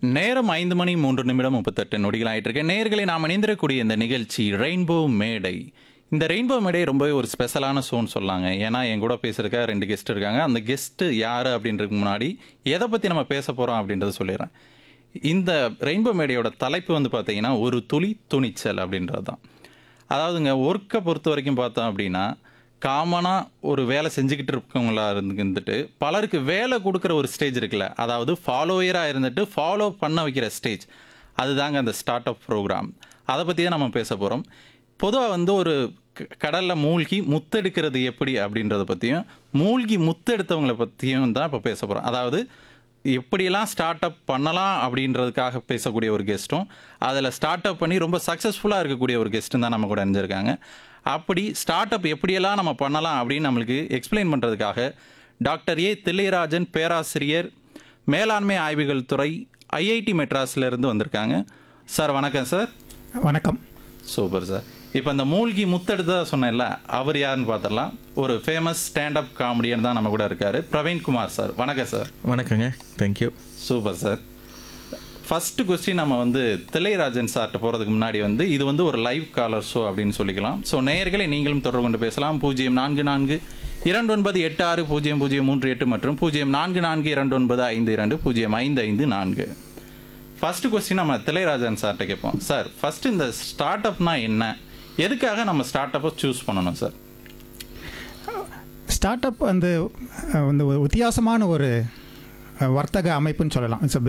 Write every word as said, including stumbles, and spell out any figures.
நேரம் ஐந்து மணி மூன்று நிமிடம் முப்பத்தெட்டு நொடிகள் ஆயிட்டு இருக்கு. நேயர்களை நாம் இணைந்திருக்கக்கூடிய இந்த நிகழ்ச்சி ரெயின்போ மேடை. இந்த ரெயின்போ மேடை ரொம்பவே ஒரு ஸ்பெஷலான ஷோன்னு சொல்லாங்க. ஏன்னா என் கூட பேசுறதுக்கு ரெண்டு கெஸ்ட் இருக்காங்க. அந்த கெஸ்ட் யாரு அப்படின்றதுக்கு முன்னாடி எதை பத்தி நம்ம பேச போறோம் அப்படின்றத சொல்லிடுறேன். இந்த ரெயின்போ மேடையோட தலைப்பு வந்து பார்த்தீங்கன்னா ஒரு துளி துணிச்சல் அப்படின்றது தான். அதாவதுங்க ஒர்க்கை பொறுத்த வரைக்கும் பார்த்தோம் அப்படின்னா காமனாக ஒரு வேலை செஞ்சுக்கிட்டு இருக்கவங்களா இருந்துட்டு பலருக்கு வேலை கொடுக்குற ஒரு ஸ்டேஜ் இருக்குல்ல, அதாவது ஃபாலோயராக இருந்துட்டு ஃபாலோ பண்ண வைக்கிற ஸ்டேஜ், அதுதாங்க அந்த ஸ்டார்ட் அப் ப்ரோக்ராம். அதை பற்றி தான் நம்ம பேச போகிறோம். பொதுவாக வந்து ஒரு கடலில் மூழ்கி முத்தெடுக்கிறது எப்படி அப்படின்றத பற்றியும் மூழ்கி முத்தெடுத்தவங்களை பற்றியும் தான் இப்போ பேச போகிறோம். அதாவது எப்படியெல்லாம் ஸ்டார்ட் அப் பண்ணலாம் அப்படின்றதுக்காக பேசக்கூடிய ஒரு கெஸ்ட்டும், அதில் ஸ்டார்ட் அப் பண்ணி ரொம்ப சக்ஸஸ்ஃபுல்லாக இருக்கக்கூடிய ஒரு கெஸ்ட்டும் தான் நம்ம கூட இணைஞ்சிருக்காங்க. அப்படி ஸ்டார்ட் அப் எப்படியெல்லாம் நம்ம பண்ணலாம் அப்படின்னு நம்மளுக்கு எக்ஸ்பிளைன் பண்ணுறதுக்காக டாக்டர் ஏ தில்லைராஜன், பேராசிரியர், மேலாண்மை ஆய்வுகள் துறை, ஐஐடி மெட்ராஸ்லேருந்து வந்திருக்காங்க. சார் வணக்கம் சார். வணக்கம். Super sir. இப்போ இந்த மூழ்கி முத்தெடுத்ததாக சொன்னேன்ல, அவர் யாருன்னு பார்த்துடலாம். ஒரு ஃபேமஸ் ஸ்டாண்டப் காமெடியன் தான் நம்ம கூட இருக்கார், பிரவீன்குமார் சார். வணக்கம் சார். வணக்கங்க. Thank you. Super sir. First question நம்ம வந்து தில்லைராஜன் சார்கிட்ட போகிறதுக்கு முன்னாடி வந்து இது வந்து ஒரு லைவ் காலர் ஷோ அப்படின்னு சொல்லிக்கலாம். ஸோ நேயர்களை நீங்களும் தொடர்பு கொண்டு பேசலாம். பூஜ்ஜியம் நான்கு நான்கு இரண்டு ஒன்பது எட்டு ஆறு பூஜ்ஜியம் பூஜ்ஜியம் மூன்று எட்டு மற்றும் பூஜ்ஜியம் நான்கு நான்கு இரண்டு ஒன்பது ஐந்து இரண்டு பூஜ்ஜியம் ஐந்து ஐந்து நான்கு. ஃபஸ்ட்டு கொஸ்டின் நம்ம தில்லைராஜன் சார்கிட்ட கேட்போம். சார், ஃபஸ்ட்டு இந்த ஸ்டார்ட் அப்னா என்ன, எதுக்காக நம்ம ஸ்டார்ட் அப்பை சூஸ் பண்ணணும் சார்? ஸ்டார்ட் அப் வந்து வந்து ஒரு வித்தியாசமான ஒரு வர்த்தக அமைப்புன்னு சொல்லலாம். இட்ஸ்